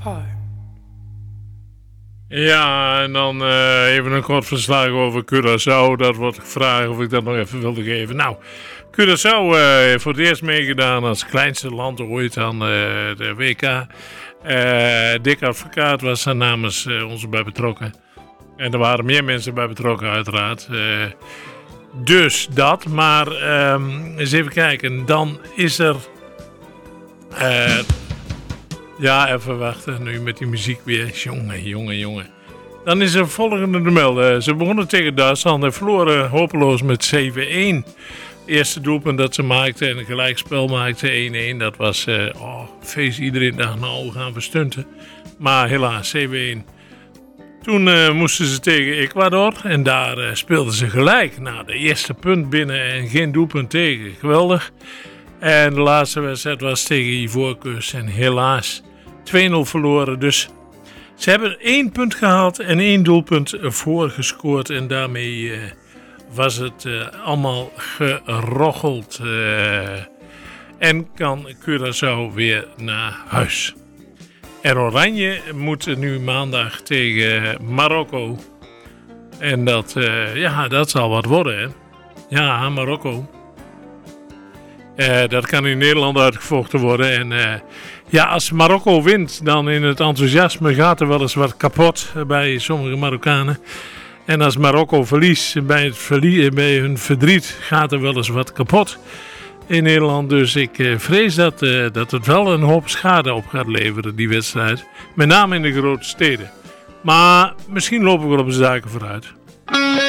apart. Ja, en dan even een kort verslag over Curaçao. Dat wordt gevraagd of ik dat nog even wilde geven. Nou, Curaçao voor het eerst meegedaan als kleinste land ooit aan de WK. Dick Advocaat was er namens ons bij betrokken. En er waren meer mensen bij betrokken uiteraard. Dus dat, maar eens even kijken. Dan is er... ja, even wachten. Nu met die muziek weer. Jongen. Dan is er volgende te melden. Ze begonnen tegen Duitsland en verloren hopeloos met 7-1. Eerste doelpunt dat ze maakten en een gelijkspel maakten 1-1. Dat was feest. Iedereen dacht, nou, we gaan verstunten. Maar helaas, 7-1. Toen moesten ze tegen Ecuador en daar speelden ze gelijk. Nou, de eerste punt binnen en geen doelpunt tegen. Geweldig. En de laatste wedstrijd was tegen Ivoorkust en helaas 2-0 verloren. Dus ze hebben 1 punt gehaald en 1 doelpunt voorgescoord. En daarmee was het allemaal gerocheld. En kan Curaçao weer naar huis. En Oranje moet nu maandag tegen Marokko. En dat zal wat worden, hè. Ja, Marokko. Dat kan in Nederland uitgevochten worden. En als Marokko wint, dan in het enthousiasme gaat er wel eens wat kapot bij sommige Marokkanen. En als Marokko verliest, bij hun verdriet gaat er wel eens wat kapot in Nederland. Dus ik vrees dat het wel een hoop schade op gaat leveren, die wedstrijd. Met name in de grote steden. Maar misschien lopen we wel op de zaken vooruit.